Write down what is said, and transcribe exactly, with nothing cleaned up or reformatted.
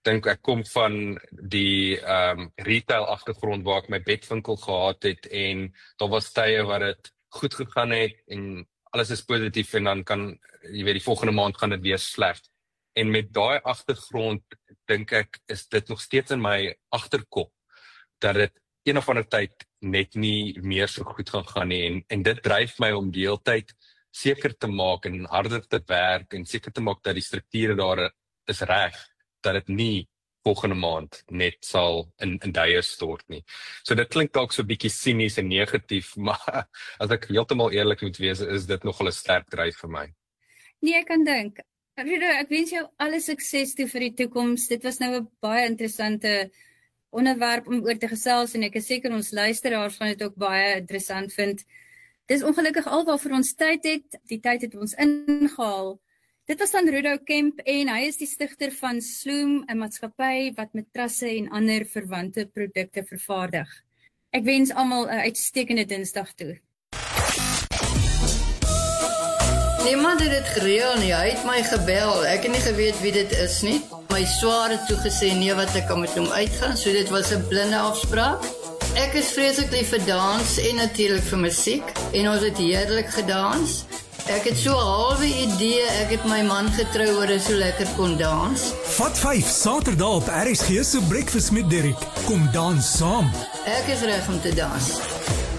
dink ek kom van die um, retail agtergrond waar ek my bedwinkel gehad het en daar was tye waar dit goed gegaan het en alles is positief en dan kan, jy weet, die volgende maand gaan dit weer sleg. En met daai agtergrond dink ek is dit nog steeds in my agterkop dat dit een of ander tyd net nie meer so goed gaan gaan nie en, en dit dryf my om die hele tyd seker te maak en harder te werk en seker te maak dat die strukture daar is reg, dat dit nie volgende maand net sal in, in duie stort nie. So dit klink dalk so 'n bietjie sinies en negatief, maar as ek heeltemal eerlik moet wees, is dit nogal 'n sterk dryf vir my. Nee, ek kan dink. Rudo, ek wens jou alle sukses toe vir die toekoms. Dit was nou 'n baie interessante onderwerp om oor te gesels en ek is seker ons luisteraars gaan dit ook baie interessant vind. Dis ongelukkig al waarvoor ons tyd het. Die tyd het ons ingehaal. Dit was dan Rudo Kemp en hy is die stigter van Sloom, 'n maatskappy wat matrasse en ander verwante produkte vervaardig. Ek wens almal 'n uitstekende Dinsdag toe. Niemand het dit gereël nie, hy het my gebel, ek het nie geweet wie dit is nie. My swaar het toegesê nee wat ek kan met hom uitgaan, so dit was 'n blinde afspraak. Ek is vreeslik lief vir dans en natuurlik vir musiek en ons het heerlik gedans. Ek het so 'n halwe idee, ek het my man getrou oor hy so lekker kon dans. Vat vyf Saterdag op R S G se Breakfast met Derrick. Kom dans saam. Ek is reg om te dans.